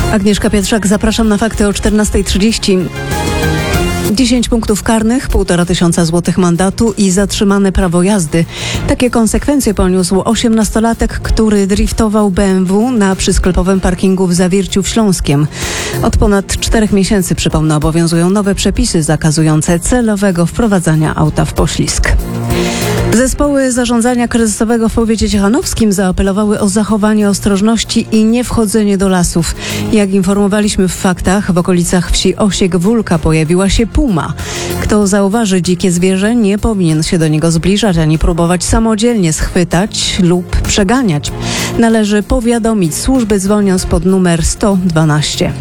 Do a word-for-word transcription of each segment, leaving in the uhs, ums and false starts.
Agnieszka Pietrzak, zapraszam na fakty o czternasta trzydzieści. dziesięć punktów karnych, półtora tysiąca złotych mandatu i zatrzymane prawo jazdy. Takie konsekwencje poniósł osiemnastolatek, który driftował B M W na przysklepowym parkingu w Zawierciu w Śląskiem. Od ponad czterech miesięcy, przypomnę, obowiązują nowe przepisy zakazujące celowego wprowadzania auta w poślizg. Zespoły zarządzania kryzysowego w powiecie ciechanowskim zaapelowały o zachowanie ostrożności i niewchodzenie do lasów. Jak informowaliśmy w faktach, w okolicach wsi Osiek-Wólka pojawiła się puma. Kto zauważy dzikie zwierzę, nie powinien się do niego zbliżać ani próbować samodzielnie schwytać lub przeganiać. Należy powiadomić służby, dzwoniąc pod numer sto dwanaście.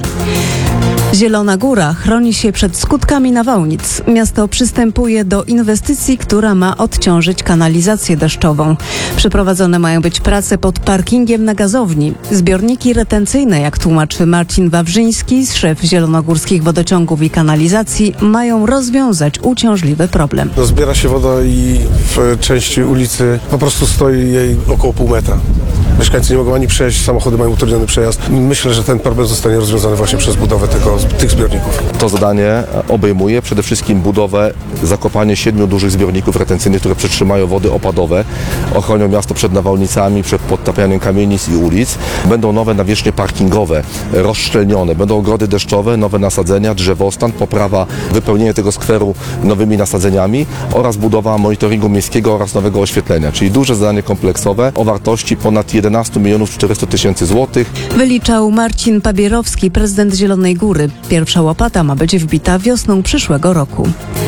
Zielona Góra chroni się przed skutkami nawałnic. Miasto przystępuje do inwestycji, która ma odciążyć kanalizację deszczową. Przeprowadzone mają być prace pod parkingiem na gazowni. Zbiorniki retencyjne, jak tłumaczy Marcin Wawrzyński, szef zielonogórskich wodociągów i kanalizacji, mają rozwiązać uciążliwy problem. No, zbiera się woda i w części ulicy po prostu stoi jej około pół metra. Mieszkańcy nie mogą ani przejść, samochody mają utrudniony przejazd. Myślę, że ten problem zostanie rozwiązany właśnie przez budowę tego, tych zbiorników. To zadanie obejmuje przede wszystkim budowę, zakopanie siedmiu dużych zbiorników retencyjnych, które przetrzymają wody opadowe, ochronią miasto przed nawałnicami, przed podtapianiem kamienic i ulic. Będą nowe nawierzchnie parkingowe, rozszczelnione, będą ogrody deszczowe, nowe nasadzenia, drzewostan, poprawa wypełnienia tego skweru nowymi nasadzeniami oraz budowa monitoringu miejskiego oraz nowego oświetlenia, czyli duże zadanie kompleksowe o wartości ponad jedenaście milionów czterysta tysięcy złotych. Wyliczał Marcin Pabierowski, prezydent Zielonej Góry. Pierwsza łopata ma być wbita wiosną przyszłego roku.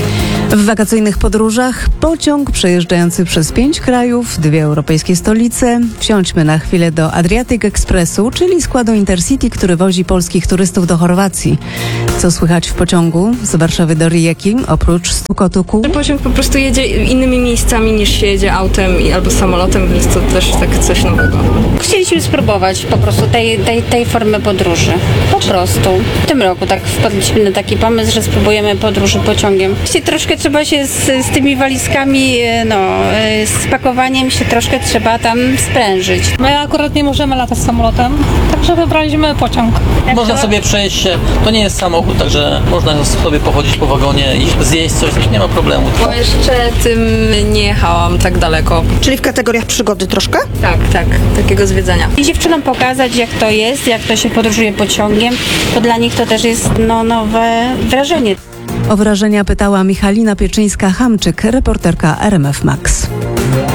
W wakacyjnych podróżach pociąg przejeżdżający przez pięć krajów, dwie europejskie stolice. Wsiądźmy na chwilę do Adriatic Expressu, czyli składu Intercity, który wozi polskich turystów do Chorwacji. Co słychać w pociągu z Warszawy do Rijeki, oprócz stukotu kół? Pociąg po prostu jedzie innymi miejscami niż się jedzie autem i albo samolotem, więc to też tak coś nowego. Chcieliśmy spróbować po prostu tej, tej, tej formy podróży. Po prostu. W tym roku tak wpadliśmy na taki pomysł, że spróbujemy podróży pociągiem. Właściwie troszkę trzeba się z, z tymi walizkami, no, z pakowaniem się troszkę trzeba tam sprężyć. My akurat nie możemy latać samolotem, także wybraliśmy pociąg. Można sobie przejść, to nie jest samochód, także można sobie pochodzić po wagonie i zjeść coś, nie ma problemu. Bo jeszcze tym nie jechałam tak daleko. Czyli w kategoriach przygody troszkę? Tak, tak, takiego zwiedzania. I dziewczynom pokazać, jak to jest, jak to się podróżuje pociągiem, to dla nich to też jest no, nowe wrażenie. O wrażenia pytała Michalina Pieczyńska-Hamczyk, reporterka R M F Max.